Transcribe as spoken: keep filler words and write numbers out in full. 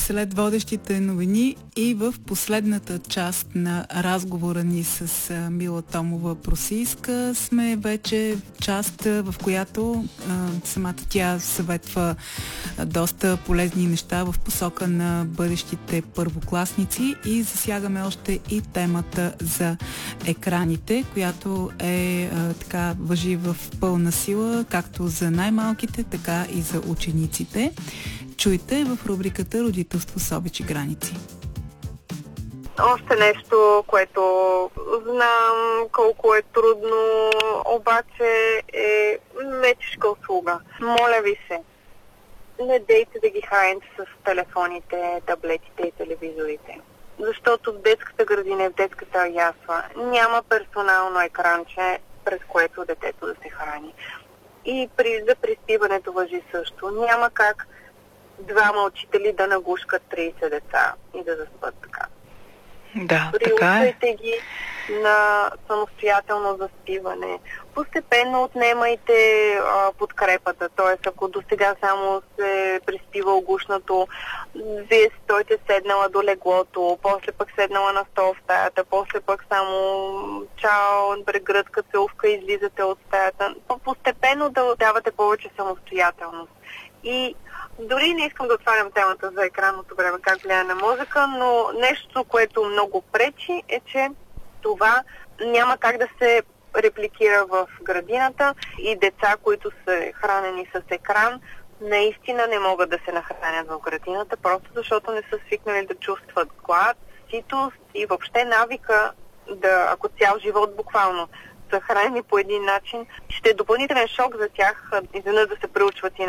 след водещите новини и в последната част на разговора ни с Мила Томова-Просийска сме вече част, в която а, самата тя съветва доста полезни неща в посока на бъдещите първокласници и засягаме още и темата за екраните, която е а, така важи в пълна сила, както за най-малките, така и за учениците. Чуйте в рубриката "Родителство с обич и граници". Още нещо, което знам колко е трудно, обаче е мечешка услуга. Моля ви се, не дейте да ги храните с телефоните, таблетите и телевизорите. Защото в детската градина и в детската ясла няма персонално екранче, през което детето да се храни. И при, за приспиването важи също. Няма как двама учители да нагушкат трийсет деца и да заспат така. Да, така е. Приучайте ги на самостоятелно заспиване. Постепенно отнемайте а, подкрепата. Т.е. ако до сега само се приспива гушнато, вие стойте седнала до леглото, после пък седнала на стол в стаята, после пък само чао, прегръдка, целувка, излизате от стаята. Постепенно да давате повече самостоятелност. И дори не искам да отварям темата за екранното време, как влияе на мозъка, но нещо, което много пречи, е, че това няма как да се репликира в градината и деца, които са хранени с екран, наистина не могат да се нахранят в градината, просто защото не са свикнали да чувстват глад, ситост и въобще навика да, ако цял живот буквално са хранени по един начин, ще е допълнителен шок за тях изведнъж да се приучват и